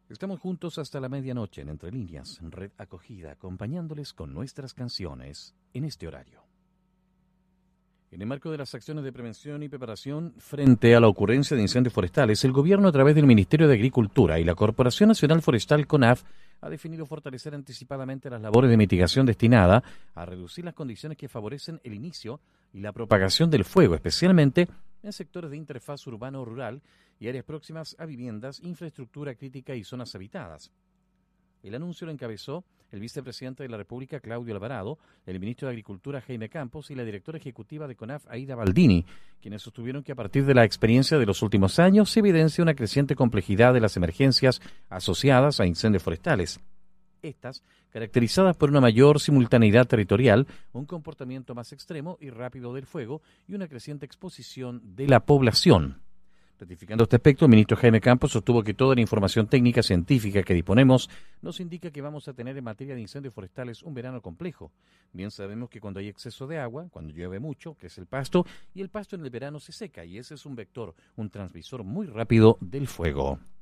Estamos juntos hasta la medianoche en Entre Líneas, Red Acogida, acompañándoles con nuestras canciones en este horario. En el marco de las acciones de prevención y preparación frente a la ocurrencia de incendios forestales, el Gobierno, a través del Ministerio de Agricultura y la Corporación Nacional Forestal CONAF, ha definido fortalecer anticipadamente las labores de mitigación destinada a reducir las condiciones que favorecen el inicio y la propagación del fuego, especialmente en sectores de interfaz urbano-rural y áreas próximas a viviendas, infraestructura crítica y zonas habitadas. El anuncio lo encabezó el vicepresidente de la República, Claudio Alvarado, el ministro de Agricultura, Jaime Campos, y la directora ejecutiva de CONAF, Aida Baldini, quienes sostuvieron que a partir de la experiencia de los últimos años se evidencia una creciente complejidad de las emergencias asociadas a incendios forestales. Estas, caracterizadas por una mayor simultaneidad territorial, un comportamiento más extremo y rápido del fuego y una creciente exposición de la población. Ratificando este aspecto, el ministro Jaime Campos sostuvo que toda la información técnica científica que disponemos nos indica que vamos a tener en materia de incendios forestales un verano complejo. Bien sabemos que cuando hay exceso de agua, cuando llueve mucho, crece el pasto, y el pasto en el verano se seca, y ese es un vector, un transmisor muy rápido del fuego.